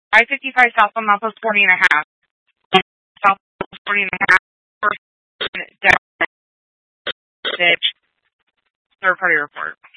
I-55 south on Milepost 40 and a half. South 40 and a half. Third party report.